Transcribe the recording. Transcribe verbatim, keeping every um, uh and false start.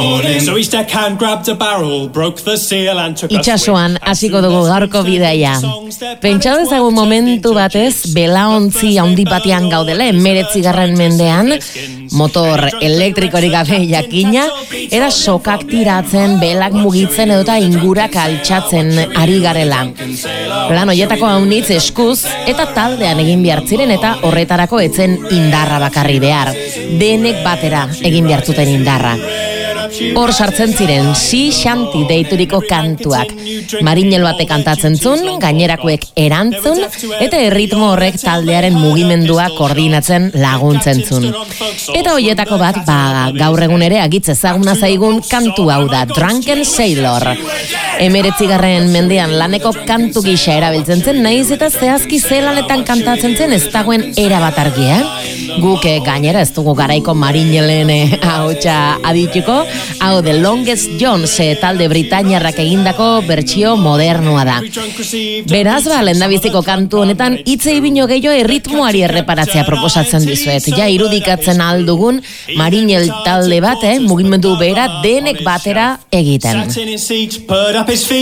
Itxasuan hasiko dugu gaurko bidaia. Pentsa dezagun momentu batez belaontzi handi batean gaudela hemeretzigarren mendean, motor elektrikorik gabe jakina, era sokak tiratzen, belak mugitzen edota ingurak altxatzen ari garela. Plan hoietako haunitz eskuz eta taldean egin behar ziren eta horretarako etzen indarra bakarri behar. Denek batera egin behar zuten indarra. Hor sartzen ziren si xanti deituriko kantuak. Marinel batek kantatzen zun, gainerakoek erantzun, eta erritmo horrek taldearen mugimendua koordinatzen laguntzen zun. Eta hoietako bat, ba, gaur egun ere agitz ezaguna zaigun kantu hau da, Drunken Sailor. Emeretzigarren mendean laneko kantu gisa erabiltzen zen, naiz eta zehazki zelanetan kantatzen zen ez dagoen erabat argia. Guk gainera ez dugu garaiko Marinelen ahotsa adituko, hau The Longest John ze talde britainiarrak egindako bertsio modernoa da. Beraz, ba, lehendabiziko kantu honetan hitzei bino gehiago erritmoari erreparatzea proposatzen dizuet. Ja irudikatzen aldugun Marinel talde bat, eh, mugimendu bera denek batera egiten.